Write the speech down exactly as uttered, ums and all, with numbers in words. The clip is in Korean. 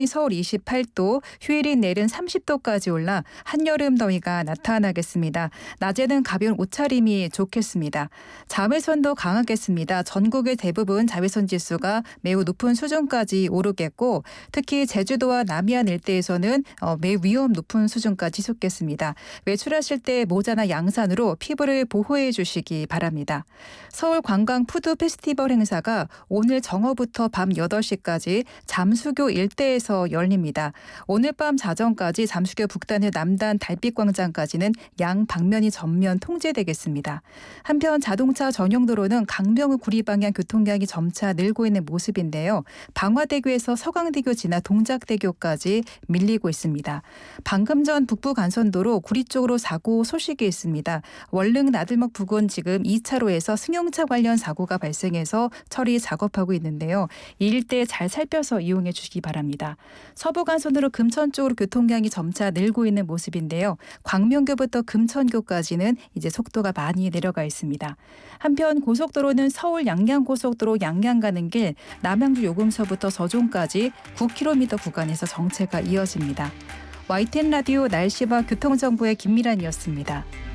서울 이십팔 도, 휴일인 내일은 삼십 도까지 올라 한여름 더위가 나타나겠습니다. 낮에는 가벼운 옷차림이 좋겠습니다. 자외선도 강하겠습니다. 전국의 대부분 자외선 지수가 매우 높은 수준까지 오르겠고 특히 제주도와 남해안 일대에서는 매우 위험 높은 수준까지 솟겠습니다. 외출하실 때 모자나 양산으로 피부를 보호해 주시기 바랍니다. 서울 관광 푸드 페스티벌 행사가 오늘 정오부터 밤 여덟 시까지 잠수교 일대에서 열립니다. 오늘 밤 자정까지 잠수교 북단의 남단 달빛광장까지는 양 방면이 전면 통제되겠습니다. 한편 자동차 전용 도로는 강명우 구리 방향 교통량이 점차 늘고 있는 모습인데요. 방화대교에서 서강대교 지나 동작대교까지 밀리고 있습니다. 방금 전 북부 간선도로 구리 쪽으로 사고 소식이 있습니다. 월릉 나들목 부근 지금 이 차로에서 승용차 관련 사고가 발생해서 처리 작업하고 있는데요. 이 일대 잘 살펴서 이용해 주시기 바랍니다. 서부 간선도로 금천 쪽으로 교통량이 점차 늘고 있는 모습인데요. 광명교부터 금천교까지는 이제 속도가 많이 내려가 있습니다. 한편 고속도로는 서울 양양고속도로 양양 가는 길 남양주 요금소부터 서종까지 구 킬로미터 구간에서 정체가 이어집니다. 와이티엔 라디오 날씨와 교통정보의 김미란이었습니다.